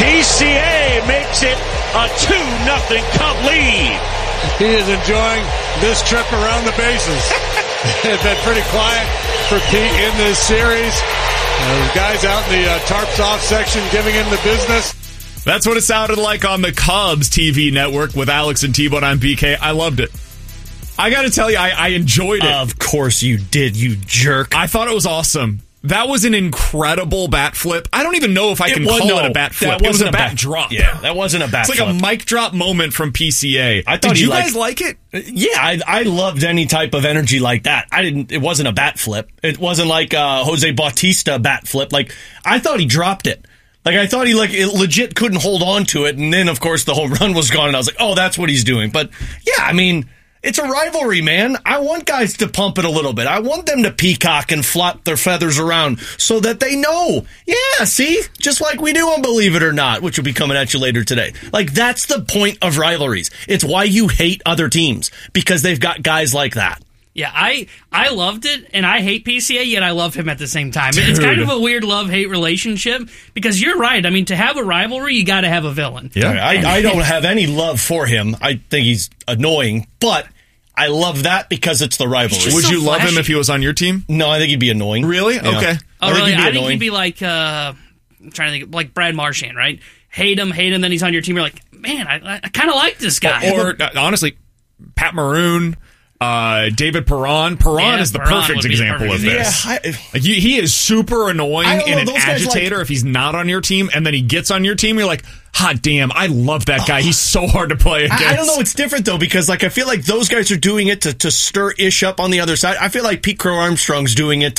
PCA makes it a 2-0 Cub lead. He is enjoying this trip around the bases. It's been pretty quiet for Pete in this series. The guys out in the tarps off section giving him the business. That's what it sounded like on the Cubs TV network with Alex and T-Bone on BK. I loved it. I got to tell you, I enjoyed it. Of course you did, you jerk. I thought it was awesome. That was an incredible bat flip. I don't even know if I can call it a bat flip. It was a bat drop. Yeah, that wasn't a bat flip. It's like a mic drop moment from PCA. I thought Did you guys like it? Yeah, I loved any type of energy like that. It wasn't a bat flip. It wasn't like Jose Bautista bat flip. Like, I thought he dropped it. Like, I thought he legit couldn't hold on to it. And then, of course, the home run was gone. And I was like, oh, that's what he's doing. But, yeah, I mean, it's a rivalry, man. I want guys to pump it a little bit. I want them to peacock and flop their feathers around so that they know. Yeah, see? Just like we do on Believe It or Not, which will be coming at you later today. Like, that's the point of rivalries. It's why you hate other teams, because they've got guys like that. Yeah, I loved it, and I hate PCA, yet I love him at the same time. Dude. It's kind of a weird love-hate relationship, because you're right. I mean, to have a rivalry, you got to have a villain. Yeah, I don't have any love for him. I think he's annoying, but I love that because it's the rivalry. Would you love him if he was on your team? No, I think he'd be annoying. Really? Yeah. Okay. Oh, really? I think he'd be like, I'm trying to think, like Brad Marchand, right? Hate him, then he's on your team. You're like, man, I kind of like this guy. Or honestly, Pat Maroon. David Perron. Perron is the perfect example of this. Yeah, he is super annoying and an agitator if he's not on your team, and then he gets on your team, you're like, hot damn, I love that guy. He's so hard to play against. I don't know. It's different, though, because I feel like those guys are doing it to stir Ish up on the other side. I feel like Pete Crow Armstrong's doing it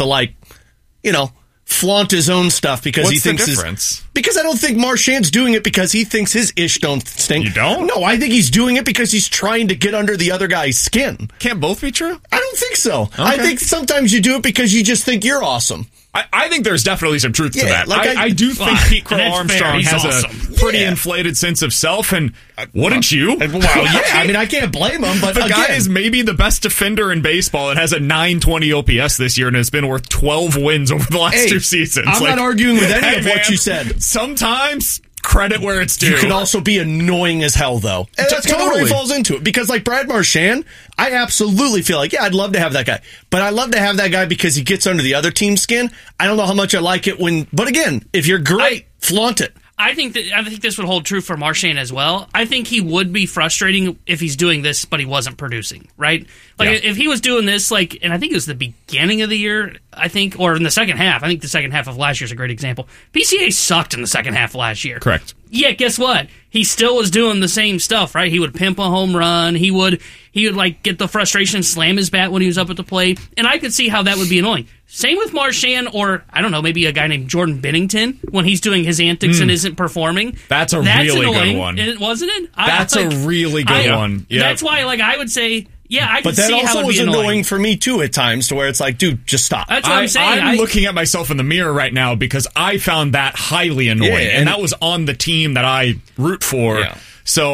to, flaunt his own stuff because he thinks the difference? Because I don't think Marchand's doing it because he thinks his Ish don't stink. You don't? No, I think he's doing it because he's trying to get under the other guy's skin. Can't both be true? I don't think so. Okay. I think sometimes you do it because you just think you're awesome. I think there's definitely some truth to that. I do think Pete Crow Armstrong has a pretty inflated sense of self, and wouldn't you? Well, yeah, I mean, I can't blame him, but the guy is maybe the best defender in baseball and has a 920 OPS this year and has been worth 12 wins over the last 2 seasons. I'm not arguing with any of what you said. Sometimes credit where it's due. You can also be annoying as hell, though. And that's kind of where he falls into it. Because like Brad Marchand, I absolutely feel like, I'd love to have that guy. But I love to have that guy because he gets under the other team's skin. I don't know how much I like it but again, if you're great, flaunt it. I think this would hold true for Marchand as well. I think he would be frustrating if he's doing this, but he wasn't producing, right? If he was doing this, and I think it was the beginning of the year, or in the second half. I think the second half of last year is a great example. PCA sucked in the second half of last year. Correct. Yeah, guess what? He still was doing the same stuff, right? He would pimp a home run. He would get the frustration, slam his bat when he was up at the plate, and I could see how that would be annoying. Same with Marchand, or I don't know, maybe a guy named Jordan Bennington when he's doing his antics and isn't performing. That's really annoying. Good one. Wasn't it? That's a really good one. Yep. That's why, I would say, yeah, I can see how it would be annoying. But that also was annoying for me, too, at times, to where it's like, dude, just stop. That's what I'm saying. I'm looking at myself in the mirror right now because I found that highly annoying, and that was on the team that I root for. Yeah. So,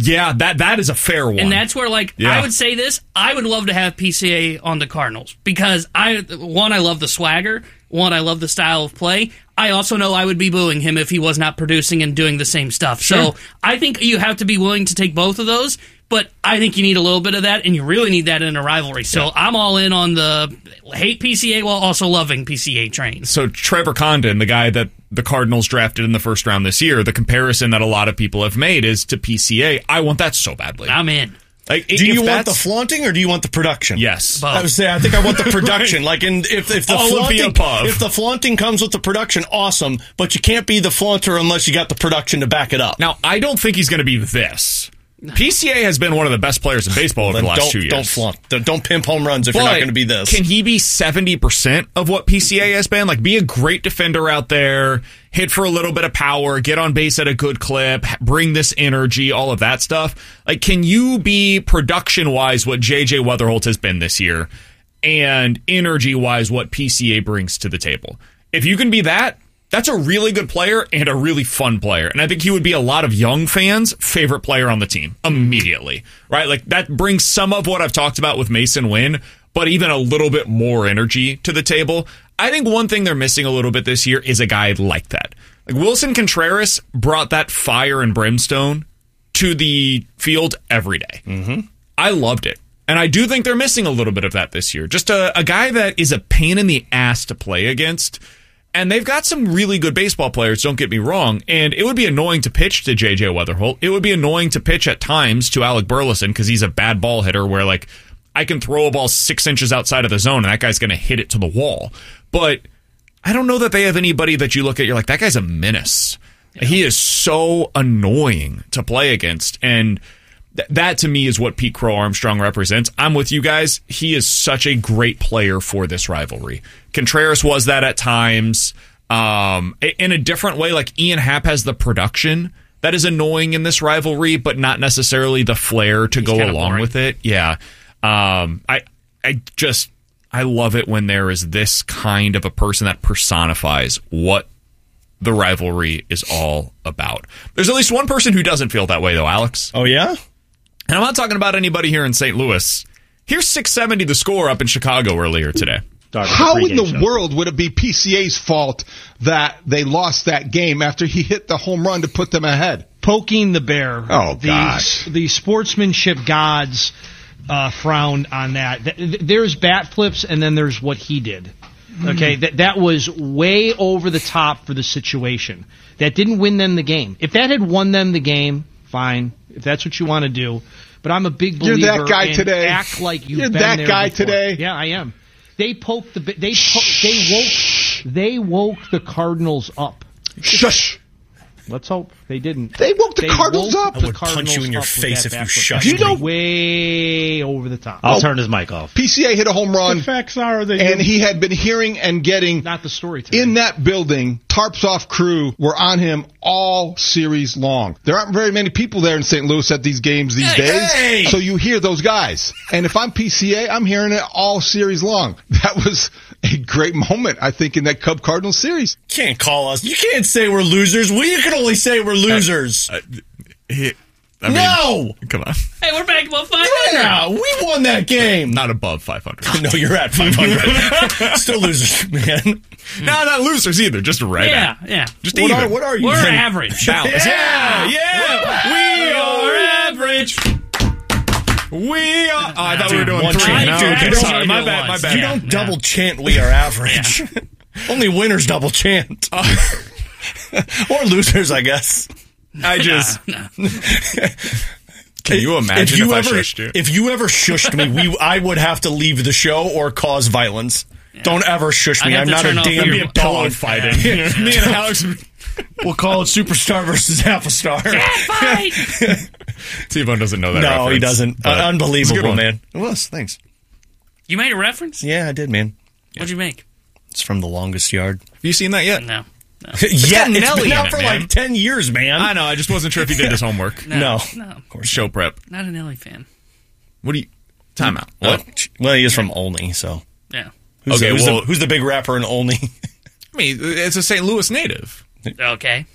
that is a fair one. And that's where, I would say this, I would love to have PCA on the Cardinals because, I love the swagger. One, I love the style of play. I also know I would be booing him if he was not producing and doing the same stuff. Sure. So, I think you have to be willing to take both of those, but I think you need a little bit of that, and you really need that in a rivalry. So, I'm all in on the hate PCA while also loving PCA train. So, Trevor Condon, the guy that the Cardinals drafted in the first round this year, the comparison that a lot of people have made is to PCA. I want that so badly. I'm in. Do you want the flaunting or do you want the production? Yes. I would say I think I want the production. Right. If the flaunting comes with the production, awesome. But you can't be the flaunter unless you got the production to back it up. Now, I don't think he's going to be this. PCA has been one of the best players in baseball over the last 2 years. Don't flaunt. Don't pimp home runs if you're not going to be this. Can he be 70% of what PCA has been? Be a great defender out there, hit for a little bit of power, get on base at a good clip, bring this energy, all of that stuff. Can you be production-wise what J.J. Weatherholt has been this year and energy-wise what PCA brings to the table? If you can be that, that's a really good player and a really fun player. And I think he would be a lot of young fans' favorite player on the team immediately, right? That brings some of what I've talked about with Mason Wynn, but even a little bit more energy to the table. I think one thing they're missing a little bit this year is a guy like that. Like Wilson Contreras brought that fire and brimstone to the field every day. Mm-hmm. I loved it. And I do think they're missing a little bit of that this year. Just a guy that is a pain in the ass to play against. And they've got some really good baseball players, don't get me wrong. And it would be annoying to pitch to J.J. Weatherholt. It would be annoying to pitch at times to Alec Burleson because he's a bad ball hitter where, like, I can throw a ball 6 inches outside of the zone and that guy's going to hit it to the wall. But I don't know that they have anybody that you look at, you're like, that guy's a menace. Yeah. He is so annoying to play against. And that to me is what Pete Crow Armstrong represents. I'm with you guys. He is such a great player for this rivalry. Contreras was that at times. In a different way, like Ian Happ has the production that is annoying in this rivalry, but not necessarily the flair to go along with it. Yeah. I love it when there is this kind of a person that personifies what the rivalry is all about. There's at least one person who doesn't feel that way, though, Alex. Oh, yeah? And I'm not talking about anybody here in St. Louis. Here's 670 the score up in Chicago earlier today. How in the world would it be PCA's fault that they lost that game after he hit the home run to put them ahead? Poking the bear. Oh, gosh. The sportsmanship gods frowned on that. There's bat flips, and then there's what he did. Okay, that was way over the top for the situation. That didn't win them the game. If that had won them the game, fine. If that's what you want to do. But I'm a big believer You're that guy in today. Act like you've You're been that there guy before. today. Yeah, I am. They woke the Cardinals up. Shush. Let's hope they didn't. They woke the Cardinals up. I would punch you in your face if you shushed You know, me. way over the top. I'll turn his mic off. PCA hit a home run. The facts are that and he had been hearing and getting not the story today. In that building. Tarps Off crew were on him all series long. There aren't very many people there in St. Louis at these games these days, so you hear those guys. And if I'm PCA, I'm hearing it all series long. That was a great moment, I think, in that Cub-Cardinals series. Can't call us. You can't say we're losers. You can only say we're losers. No! Come on. Hey, we're back above 500. Yeah, we won that game. Not above 500. No, you're at 500. Still losers, man. No, not losers either. Just right at. Yeah. Just even. What are you? We're average. Balance. Yeah. We are average. We are. Oh, I thought we were doing 3. No, okay, dude, sorry. My bad. You don't double chant we are average. Only winners double chant. Or losers, I guess. I just. Can you imagine if I shushed you? If you ever shushed me, I would have to leave the show or cause violence. Yeah. Don't ever shush me. I'm not a damn dog fighting. Me and Alex. We'll call it Superstar versus Half a Star. Fight! T-Bone doesn't know that reference. No, he doesn't. Unbelievable, man. It was. Thanks. You made a reference? Yeah, I did, man. What'd you make? It's from The Longest Yard. Have you seen that yet? No. Yeah, it's been out for like 10 years, man. I know. I just wasn't sure if he did his homework. No. Of course. Show prep. Not a Nelly fan. What do you... Time out. What? Well, he is from Olney, so... Yeah. Who's the big rapper in Olney? I mean, it's a St. Louis native. Okay.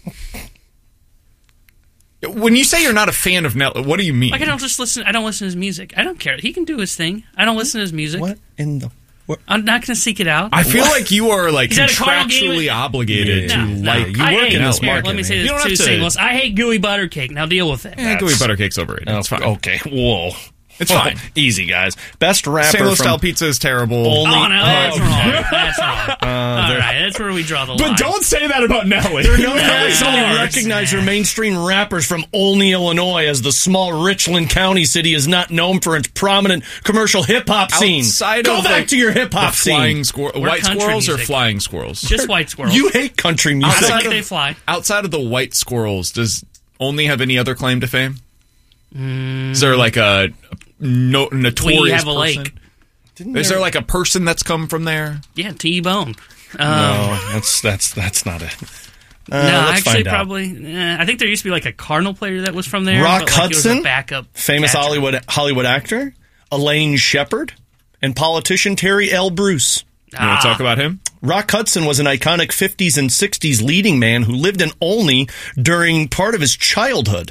When you say you're not a fan of Nelly, what do you mean? Like I don't listen to his music. I don't care. He can do his thing. I don't listen to his music. What in the... I'm not going to seek it out. I feel like you are like contractually obligated to like. You work in this market. Let me say this to St. Louis. I hate gooey butter cake. Now deal with it. Gooey butter cake's overrated. That's fine. Okay. Whoa. It's fine. Easy, guys. Best rapper St. Louis style pizza is terrible. Only, that's wrong. That's wrong. All right, that's where we draw the line. But don't say that about Nelly. There are no nationally recognized or mainstream rappers from Olney, Illinois, as the small Richland County city is not known for its prominent commercial hip-hop scene. Go back to your hip-hop scene. White squirrels or flying squirrels? Just white squirrels. You hate country music. I don't think they fly. Outside of the white squirrels, does Olney have any other claim to fame? Is there like a notorious we have a person? lake. Is there like a person that's come from there? Yeah, T-Bone. No, that's not it. No, actually, probably. I think there used to be like a Cardinal player that was from there. Rock but, like, Hudson, he was a backup famous catcher. Hollywood actor, Elaine Shepard, and politician Terry L. Bruce. You want to talk about him? Rock Hudson was an iconic 50s and 60s leading man who lived in Olney during part of his childhood.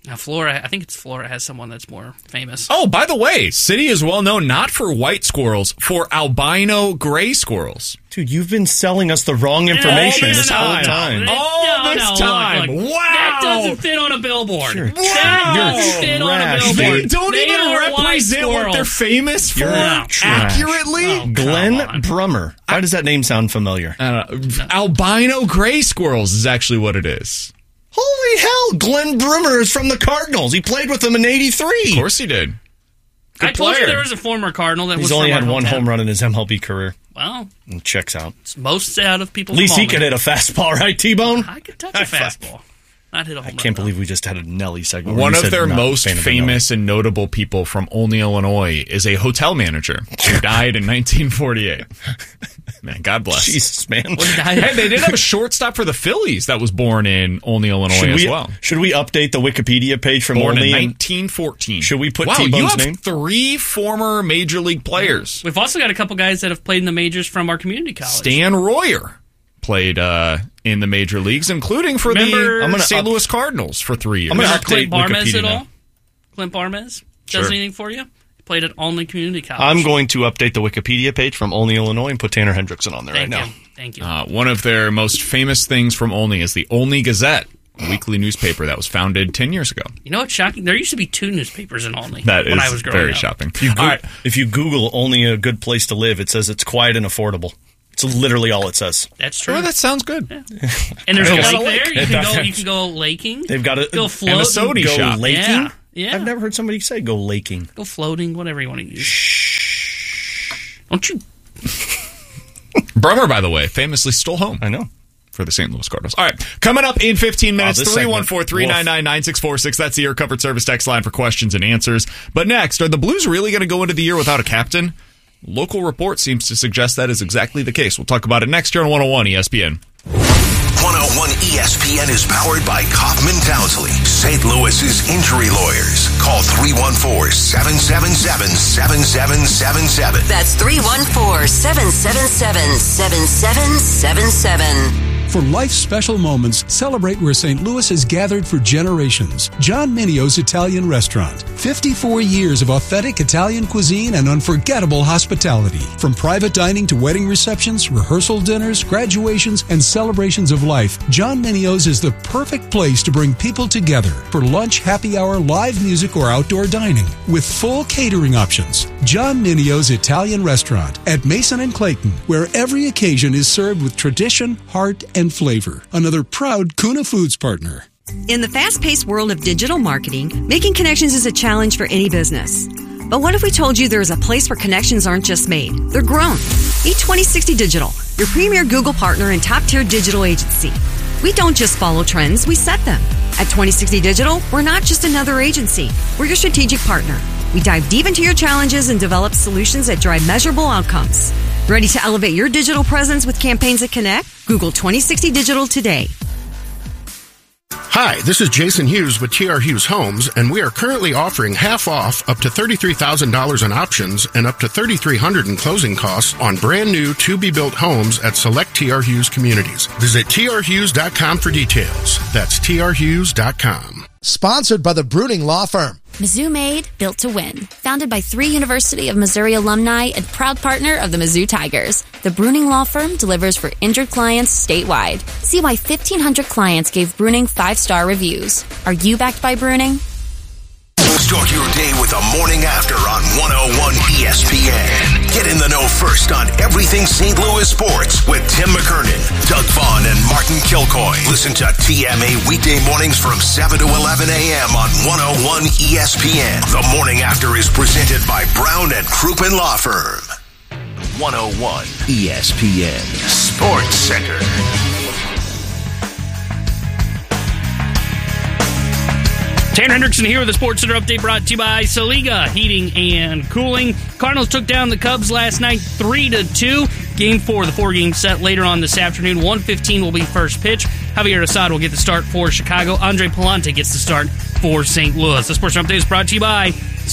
Now, Flora, I think it's Flora has someone that's more famous. Oh, by the way, City is well known not for white squirrels, for albino gray squirrels. Dude, you've been selling us the wrong information this whole time. All this time. Look. Wow. That doesn't fit on a billboard. Sure. That doesn't fit on a billboard. They don't even are white represent what squirrels. they're famous for trash. accurately. Oh, Glenn Brummer. Why does that name sound familiar? Albino gray squirrels is actually what it is. Holy hell, Glenn Brummer is from the Cardinals. He played with them in 83. Of course he did. Good I told player. you there was a former Cardinal that He's was only from had our one hometown. home run in his MLB career. Well, And checks out. it's most out of people. At least from he could Albany. hit a fastball, right, T-Bone? I could touch a fastball. Not hit a home I run, can't though. believe we just had a Nelly segment. where One you of said their you're not a most fan of famous and notable people from Olney, Illinois is a hotel manager who died in 1948. Man, God bless. Jesus, man. Hey, they did have a shortstop for the Phillies that was born in Olney, Illinois as well. Should we update the Wikipedia page from Born Olney? in and- 1914. Should we put wow, T-Bone's you have name? 3 former Major League players. We've also got a couple guys that have played in the majors from our community college. Stan Royer played in the major leagues, including for Remember- the St. Louis Cardinals for 3 years. I'm gonna Remember Clint update Barmes Wikipedia at all? now. Clint Barmes? Sure. Does anything for you? Played at Olney Community College. I'm going to update the Wikipedia page from Olney, Illinois, and put Tanner Hendrickson on there Thank right you. now. Thank you. One of their most famous things from Olney is the Olney Gazette, a weekly newspaper that was founded 10 years ago. You know what's shocking? There used to be 2 newspapers in Olney That when is I was growing very up. shocking. All right. If you Google Olney a good place to live, it says it's quiet and affordable. It's literally all it says. That's true. Oh, that sounds good. And there's a There's lake a lake. there. You can go laking. They've got a Go floating. and a soda go shop. laking. Yeah. Yeah. I've never heard somebody say go laking. Go floating, whatever you want to use. Don't you? Brummer, by the way, famously stole home I know. for the St. Louis Cardinals. All right, coming up in 15 minutes, this segment. 314-399-9646. That's the Air Comfort Service text line for questions and answers. But next, are the Blues really going to go into the year without a captain? Local report seems to suggest that is exactly the case. We'll talk about it next year on 101 ESPN. 101 ESPN is powered by Kaufman Townsley, St. Louis's injury lawyers. Call 314-777-7777. That's 314-777-7777. For life's special moments, celebrate where St. Louis has gathered for generations. John Minio's Italian Restaurant. 54 years of authentic Italian cuisine and unforgettable hospitality. From private dining to wedding receptions, rehearsal dinners, graduations, and celebrations of life, John Minio's is the perfect place to bring people together for lunch, happy hour, live music, or outdoor dining. With full catering options. John Minio's Italian Restaurant at Mason and Clayton, where every occasion is served with tradition, heart, and flavor. Another proud Kuna Foods partner. In the fast-paced world of digital marketing, making connections is a challenge for any business. But what if we told you there is a place where connections aren't just made, they're grown? Meet 2060 Digital, your premier Google partner and top-tier digital agency. We don't just follow trends, we set them. At 2060 Digital, we're not just another agency, we're your strategic partner. We dive deep into your challenges and develop solutions that drive measurable outcomes. Ready to elevate your digital presence with campaigns that connect? Google 2060 Digital today. Hi, this is Jason Hughes with TR Hughes Homes, and we are currently offering half off up to $33,000 in options and up to $3,300 in closing costs on brand new to-be-built homes at select TR Hughes communities. Visit trhughes.com for details. That's trhughes.com. Sponsored by the Bruning Law Firm. Mizzou Made, built to win. Founded by 3 University of Missouri alumni and proud partner of the Mizzou Tigers, the Bruning Law Firm delivers for injured clients statewide. See why 1,500 clients gave Bruning 5-star reviews. Are you backed by Bruning? Start your day with the morning after on 101 ESPN. Get in the know first on everything St. Louis sports with Tim McKernan, Doug Vaughn, and Martin Kilcoy. Listen to TMA weekday mornings from 7 to 11 a.m. on 101 ESPN. The morning after is presented by Brown and Crouppen Law Firm. 101 ESPN Sports Center. Tanner Hendrickson here with the Sports Center update brought to you by Saliga Heating and Cooling. Cardinals took down the Cubs last night 3-2. Game 4 of the 4-game set later on this afternoon. 1:15 will be first pitch. Javier Assad will get the start for Chicago. Andre Palante gets the start for St. Louis. The Sports Center update is brought to you by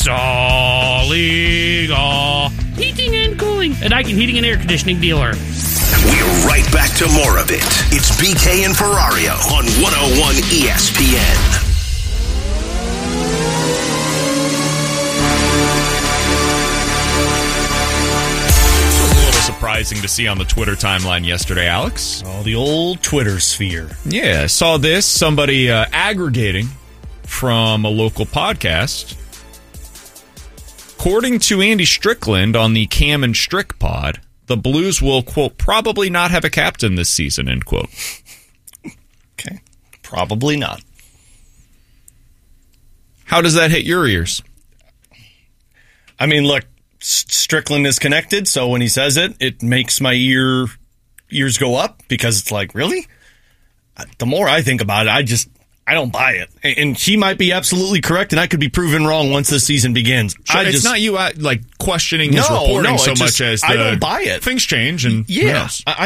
Saliga Heating and Cooling, a Daikin heating and air conditioning dealer. We're right back to more of it. It's BK and Ferrario on 101 ESPN. surprising to see on the Twitter timeline yesterday, Alex. Oh, the old Twitter sphere. Yeah, I saw this. Somebody aggregating from a local podcast. According to Andy Strickland on the Cam and Strick pod, the Blues will, quote, probably not have a captain this season, end quote. Okay. Probably not. How does that hit your ears? I mean, look, Strickland is connected, so when he says it, it makes my ears go up because it's like, really? The more I think about it, I don't buy it. And he might be absolutely correct, and I could be proven wrong once the season begins. Sure, it's not you questioning his reporting so much as I don't buy it. Things change, and yeah,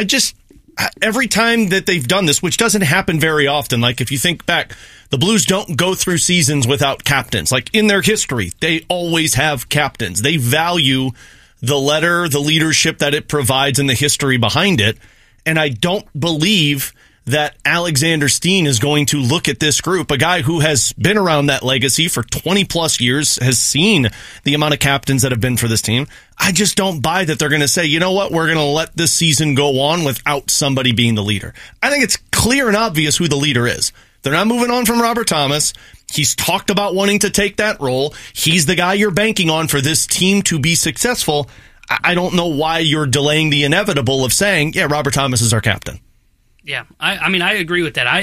every time that they've done this, which doesn't happen very often, like if you think back, the Blues don't go through seasons without captains. Like in their history, they always have captains. They value the letter, the leadership that it provides, and the history behind it. And I don't believe that Alexander Steen is going to look at this group, a guy who has been around that legacy for 20 plus years, has seen the amount of captains that have been for this team. I just don't buy that they're going to say, you know what, we're going to let this season go on without somebody being the leader. I think it's clear and obvious who the leader is. They're not moving on from Robert Thomas. He's talked about wanting to take that role. He's the guy you're banking on for this team to be successful. I don't know why you're delaying the inevitable of saying, yeah, Robert Thomas is our captain. Yeah, I mean, I agree with that.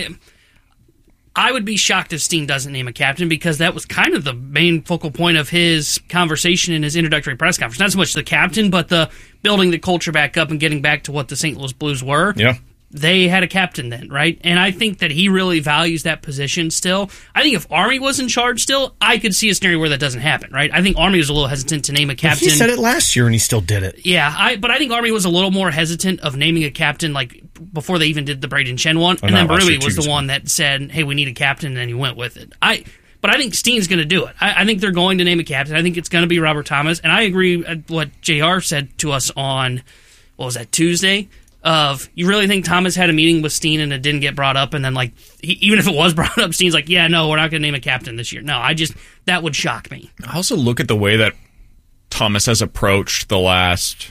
I would be shocked if Steen doesn't name a captain because that was kind of the main focal point of his conversation in his introductory press conference. Not so much the captain, but the building the culture back up and getting back to what the St. Louis Blues were. Yeah. They had a captain then, right? And I think that he really values that position still. I think if Army was in charge still, I could see a scenario where that doesn't happen, right? I think Army was a little hesitant to name a captain. He said it last year and he still did it. Yeah, but I think Army was a little more hesitant of naming a captain like before they even did the Braden Chen one. And then Berube was the one that said, hey, we need a captain, and then he went with it. But I think Steen's going to do it. I think they're going to name a captain. I think it's going to be Robert Thomas. And I agree with what JR said to us on, what was that, Tuesday? Of, you really think Thomas had a meeting with Steen and it didn't get brought up, and then even if it was brought up, Steen's like, yeah, no, we're not going to name a captain this year. No, that would shock me. I also look at the way that Thomas has approached the last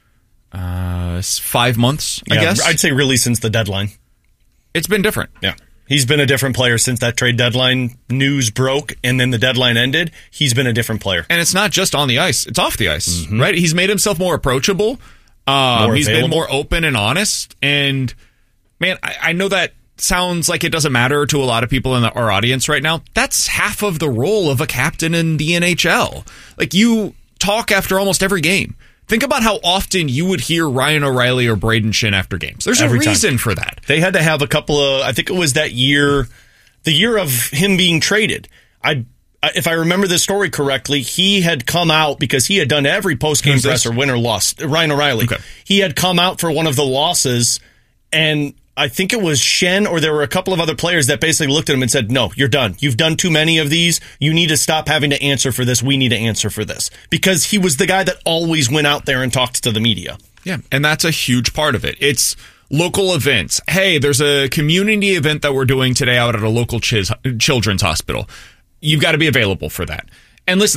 5 months, I guess. I'd say really since the deadline. It's been different. Yeah. He's been a different player since that trade deadline news broke and then the deadline ended. He's been a different player. And it's not just on the ice, it's off the ice, right? He's made himself more approachable. He's been more open and honest. And, man, I know that sounds like it doesn't matter to a lot of people in our audience right now. That's half of the role of a captain in the NHL. Like, you talk after almost every game. Think about how often you would hear Ryan O'Reilly or Braden Shin after games. There's a reason for that. They had to have a couple of, I think it was that year, the year of him being traded. If I remember the story correctly, he had come out because he had done every post-game presser, win or loss. Ryan O'Reilly. Okay. He had come out for one of the losses, and I think it was Shen or there were a couple of other players that basically looked at him and said, no, you're done. You've done too many of these. You need to stop having to answer for this. We need to answer for this. Because he was the guy that always went out there and talked to the media. Yeah, and that's a huge part of it. It's local events. Hey, there's a community event that we're doing today out at a local children's hospital. You've got to be available for that. And listen,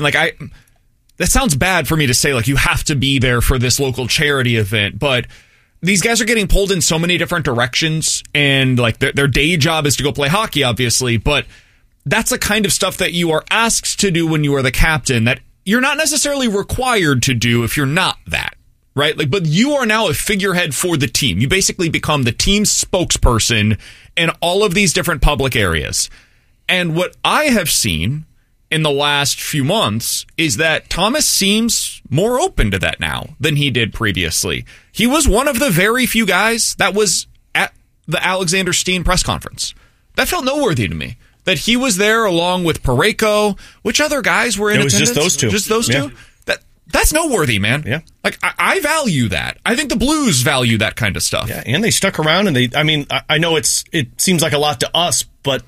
that sounds bad for me to say, you have to be there for this local charity event, but these guys are getting pulled in so many different directions, and their day job is to go play hockey, obviously, but that's the kind of stuff that you are asked to do when you are the captain that you're not necessarily required to do if you're not that, right? But you are now a figurehead for the team. You basically become the team's spokesperson in all of these different public areas. And what I have seen in the last few months is that Thomas seems more open to that now than he did previously. He was one of the very few guys that was at the Alexander Steen press conference. That felt noteworthy to me. That he was there along with Parayko. Which other guys were in attendance? It was just those two. Just those two? That's noteworthy, man. Yeah. I value that. I think the Blues value that kind of stuff. Yeah, and they stuck around, and I know it seems like a lot to us, but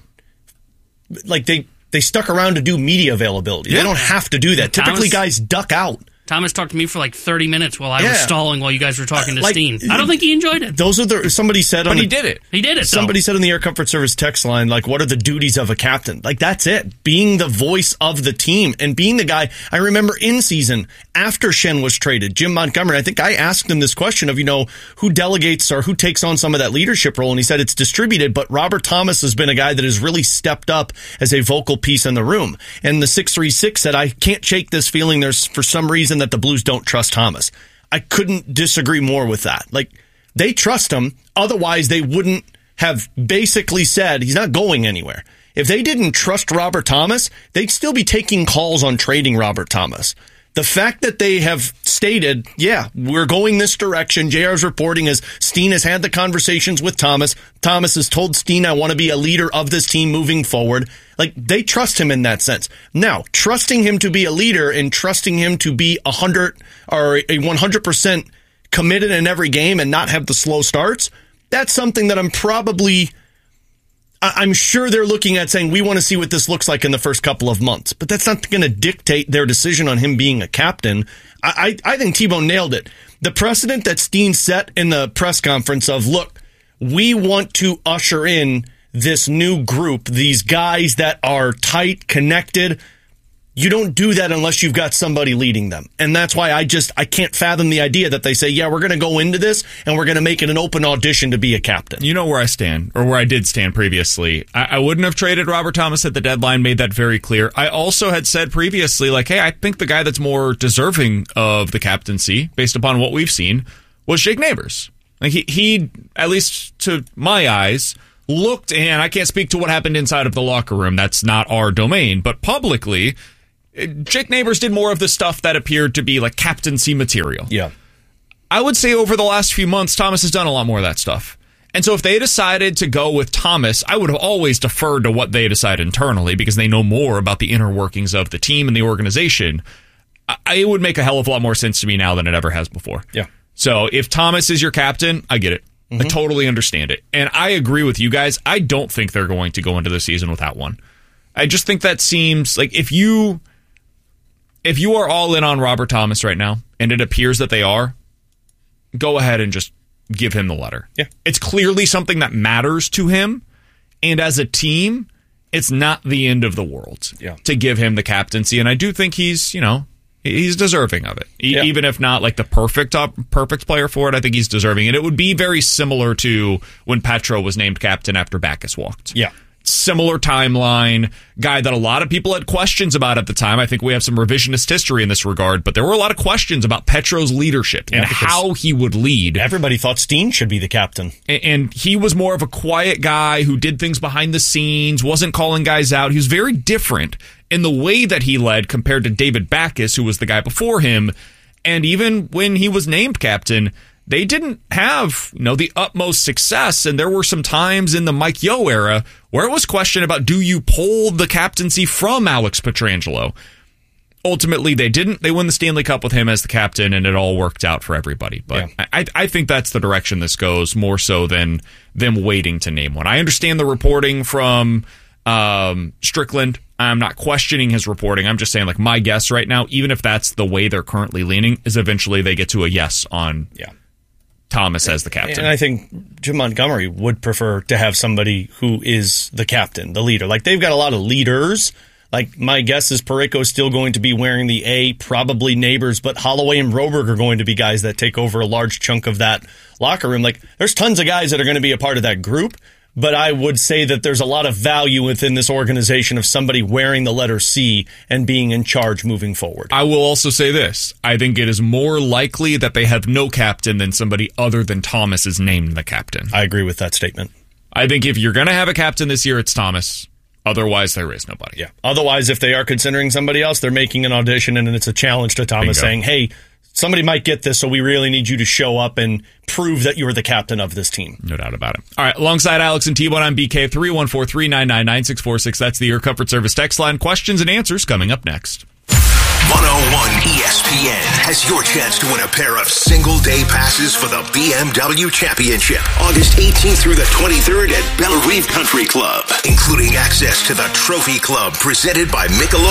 they stuck around to do media availability. Yeah. They don't have to do that. Typically, guys duck out. Thomas talked to me for like 30 minutes while I was stalling while you guys were talking to Steen. I don't think he enjoyed it. Those are somebody said but he did it. He did it, Somebody said on the Air Comfort Service text line, like, what are the duties of a captain? Like, that's it. Being the voice of the team and being the guy. I remember in season, after Schenn was traded, Jim Montgomery, I think I asked him this question of, who delegates or who takes on some of that leadership role, and he said it's distributed, but Robert Thomas has been a guy that has really stepped up as a vocal piece in the room. And the 636 said, I can't shake this feeling there's for some reason that the Blues don't trust Thomas. I couldn't disagree more with that. Like, they trust him, otherwise they wouldn't have basically said he's not going anywhere. If they didn't trust Robert Thomas, they'd still be taking calls on trading Robert Thomas. The fact that they have stated, we're going this direction. JR's reporting as Steen has had the conversations with Thomas. Thomas has told Steen, I want to be a leader of this team moving forward. Like, they trust him in that sense. Now, trusting him to be a leader and trusting him to be 100% committed in every game and not have the slow starts, that's something that I'm sure they're looking at saying, we want to see what this looks like in the first couple of months. But that's not going to dictate their decision on him being a captain. I think T-Bone nailed it. The precedent that Steen set in the press conference of, look, we want to usher in this new group, these guys that are tight, connected. You don't do that unless you've got somebody leading them. And that's why I can't fathom the idea that they say, we're going to go into this and we're going to make it an open audition to be a captain. You know where I stand, or where I did stand previously. I wouldn't have traded Robert Thomas at the deadline, made that very clear. I also had said previously, like, hey, I think the guy that's more deserving of the captaincy, based upon what we've seen, was Jake Neighbors. Like, he at least to my eyes, looked, and I can't speak to what happened inside of the locker room. That's not our domain. But publicly, Jake Neighbors did more of the stuff that appeared to be like captaincy material. Yeah. I would say over the last few months, Thomas has done a lot more of that stuff. And so if they decided to go with Thomas, I would have always deferred to what they decide internally because they know more about the inner workings of the team and the organization. It would make a hell of a lot more sense to me now than it ever has before. Yeah. So if Thomas is your captain, I get it. I totally understand it. And I agree with you guys. I don't think they're going to go into the season without one. I just think that seems like if you are all in on Robert Thomas right now, and it appears that they are, go ahead and just give him the letter. Yeah. It's clearly something that matters to him, and as a team, it's not the end of the world to give him the captaincy, and I do think he's deserving of it. Even if not like the perfect player for it, I think he's deserving it. It would be very similar to when Petro was named captain after Backes walked. Yeah. Similar timeline, guy that a lot of people had questions about at the time. I think we have some revisionist history in this regard, but there were a lot of questions about Petro's leadership and how he would lead. Everybody thought Steen should be the captain. And he was more of a quiet guy who did things behind the scenes, wasn't calling guys out. He was very different in the way that he led compared to David Backes, who was the guy before him. And even when he was named captain, they didn't have, the utmost success, and there were some times in the Mike Yeo era where it was questioned about, do you pull the captaincy from Alex Pietrangelo? Ultimately, they didn't. They won the Stanley Cup with him as the captain, and it all worked out for everybody. But I think that's the direction this goes, more so than them waiting to name one. I understand the reporting from Strickland. I'm not questioning his reporting. I'm just saying, like, my guess right now, even if that's the way they're currently leaning, is eventually they get to a yes on Thomas as the captain. And I think Jim Montgomery would prefer to have somebody who is the captain, the leader. Like, they've got a lot of leaders. Like, my guess is Parayko is still going to be wearing the A, probably Neighbors, but Holloway and Broberg are going to be guys that take over a large chunk of that locker room. Like, there's tons of guys that are going to be a part of that group, but I would say that there's a lot of value within this organization of somebody wearing the letter C and being in charge moving forward. I will also say this. I think it is more likely that they have no captain than somebody other than Thomas is named the captain. I agree with that statement. I think if you're going to have a captain this year, it's Thomas. Otherwise, there is nobody. Yeah. Otherwise, if they are considering somebody else, they're making an audition, and it's a challenge to Thomas saying, hey, somebody might get this, so we really need you to show up and prove that you're the captain of this team. No doubt about it. All right, alongside Alex and T-Bone, I'm BK, 314-399-9646. That's the Air Comfort Service text line. Questions and answers coming up next. 101 ESPN has your chance to win a pair of single-day passes for the BMW Championship, August 18th through the 23rd at Belle Rive Country Club, including access to the Trophy Club presented by Michelob